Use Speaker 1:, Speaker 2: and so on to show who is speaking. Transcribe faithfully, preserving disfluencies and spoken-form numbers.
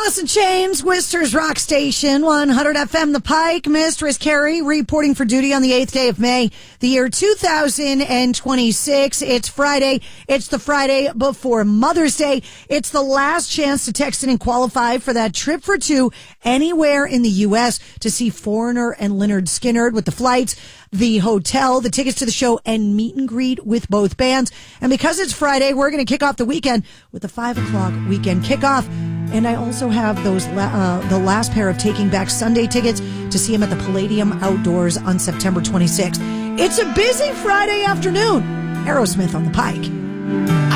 Speaker 1: Alice in Chains, Worcester's Rock Station, one hundred F M The Pike. Mistress Carrie reporting for duty on the eighth day of May, the year two thousand twenty-six. It's Friday. It's the Friday before Mother's Day. It's the last chance to text in and qualify for that trip for two anywhere in the U S to see Foreigner and Lynyrd Skynyrd, with the flights, the hotel, the tickets to the show, and meet and greet with both bands. And because it's Friday, we're going to kick off the weekend with the five o'clock weekend kickoff. And I also have those la- uh, the last pair of Taking Back Sunday tickets to see him at the Palladium Outdoors on September twenty-sixth. It's a busy Friday afternoon. Aerosmith on the Pike.